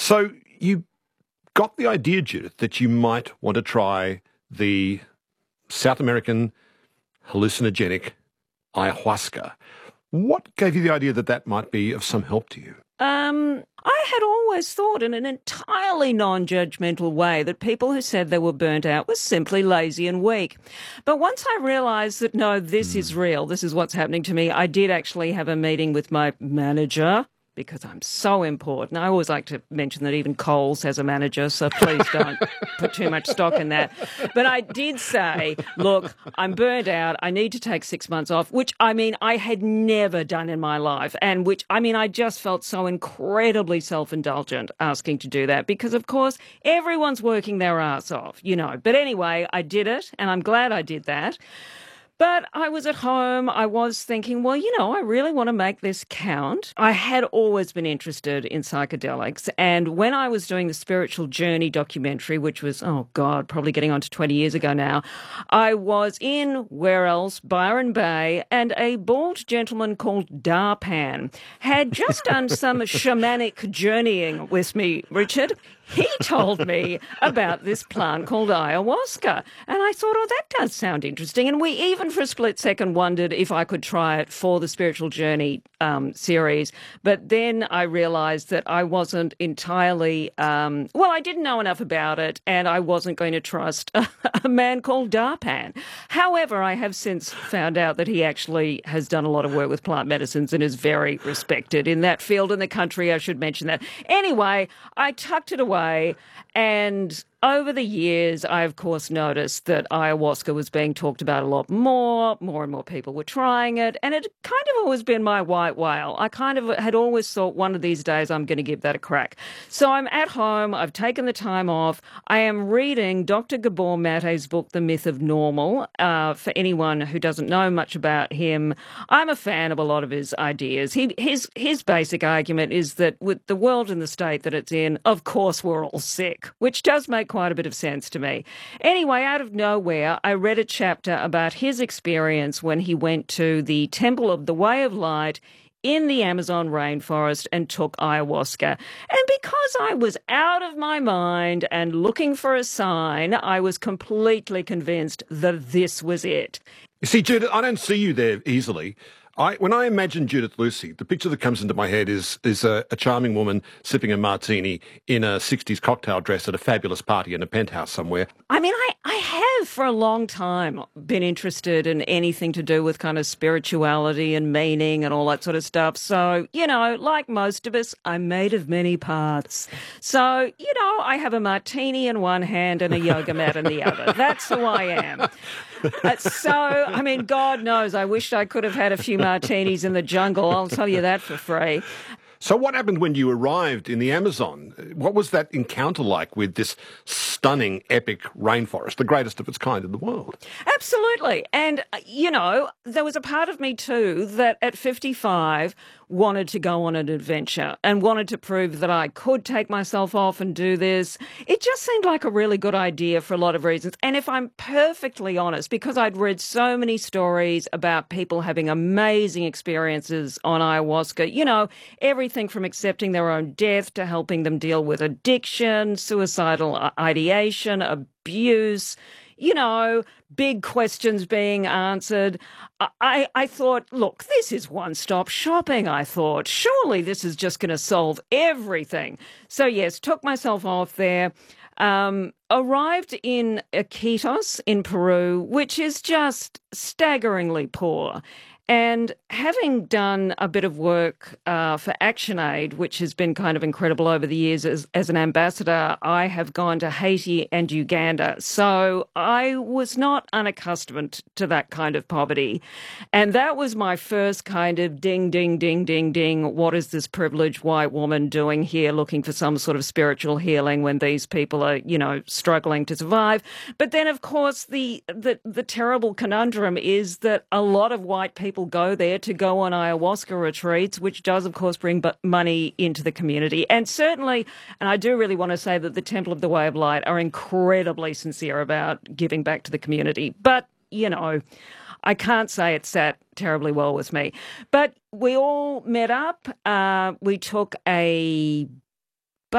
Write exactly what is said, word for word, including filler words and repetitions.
So you got the idea, Judith, that you might want to try the South American hallucinogenic ayahuasca. What gave you the idea that that might be of some help to you? Um, I had always thought in an entirely non-judgmental way that people who said they were burnt out were simply lazy and weak. But once I realised that, no, this mm. is real, this is what's happening to me, I did actually have a meeting with my manager, because I'm so important. I always like to mention that even Coles has a manager, so please don't put too much stock in that. But I did say, look, I'm burnt out. I need to take six months off, which, I mean, I had never done in my life. And which, I mean, I just felt so incredibly self-indulgent asking to do that because, of course, everyone's working their ass off, you know. But anyway, I did it, and I'm glad I did that. But I was at home, I was thinking, well, you know, I really want to make this count. I had always been interested in psychedelics. And when I was doing the Spiritual Journey documentary, which was, oh God, probably getting on to twenty years ago now, I was in, where else, Byron Bay, and a bald gentleman called Darpan had just done some shamanic journeying with me, Richard. He told me about this plant called ayahuasca. And I thought, oh, that does sound interesting. And we even for a split second wondered if I could try it for the Spiritual Journey um, series. But then I realised that I wasn't entirely, um, well, I didn't know enough about it and I wasn't going to trust a, a man called Darpan. However, I have since found out that he actually has done a lot of work with plant medicines and is very respected in that field in the country. I should mention that. Anyway, I tucked it away. And over the years, I, of course, noticed that ayahuasca was being talked about a lot more. More and more people were trying it. And it kind of always been my white whale. I kind of had always thought one of these days I'm going to give that a crack. So I'm at home. I've taken the time off. I am reading Doctor Gabor Mate's book, The Myth of Normal. Uh, for anyone who doesn't know much about him, I'm a fan of a lot of his ideas. He, his, his basic argument is that with the world and the state that it's in, of course we're all sick, which does make quite a bit of sense to me. Anyway, out of nowhere, I read a chapter about his experience when he went to the Temple of the Way of Light in the Amazon rainforest and took ayahuasca. And because I was out of my mind and looking for a sign, I was completely convinced that this was it. You see, Judith, I don't see you there easily. I, when I imagine Judith Lucy, the picture that comes into my head is is a, a charming woman sipping a martini in a sixties cocktail dress at a fabulous party in a penthouse somewhere. I mean, I, I have for a long time been interested in anything to do with kind of spirituality and meaning and all that sort of stuff. So, you know, like most of us, I'm made of many parts. So, you know, I have a martini in one hand and a yoga mat in the other. That's who I am. Uh, so, I mean, God knows, I wished I could have had a few martinis in the jungle. I'll tell you that for free. So what happened when you arrived in the Amazon? What was that encounter like with this stunning, epic rainforest, the greatest of its kind in the world? Absolutely. And, you know, there was a part of me too that at fifty-five wanted to go on an adventure and wanted to prove that I could take myself off and do this. It just seemed like a really good idea for a lot of reasons. And if I'm perfectly honest, because I'd read so many stories about people having amazing experiences on ayahuasca, you know, everything from accepting their own death to helping them deal with addiction, suicidal ideation, abuse, you know, big questions being answered. I, I thought, look, this is one-stop shopping, I thought. Surely this is just going to solve everything. So, yes, took myself off there, um, arrived in Iquitos in Peru, which is just staggeringly poor. And having done a bit of work uh, for ActionAid, which has been kind of incredible over the years as, as an ambassador, I have gone to Haiti and Uganda. So I was not unaccustomed to that kind of poverty. And that was my first kind of ding, ding, ding, ding, ding. What is this privileged white woman doing here looking for some sort of spiritual healing when these people are, you know, struggling to survive? But then, of course, the, the, the terrible conundrum is that a lot of white people go there to go on ayahuasca retreats, which does, of course, bring money into the community. And certainly, and I do really want to say that the Temple of the Way of Light are incredibly sincere about giving back to the community. But, you know, I can't say it sat terribly well with me. But we all met up. Uh, we took a